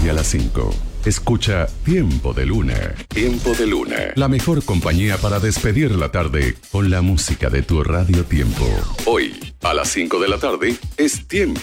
y a las 5. Escucha Tiempo de Luna. Tiempo de Luna. La mejor compañía para despedir la tarde con la música de tu Radio Tiempo. Hoy, a las 5 de la tarde, es Tiempo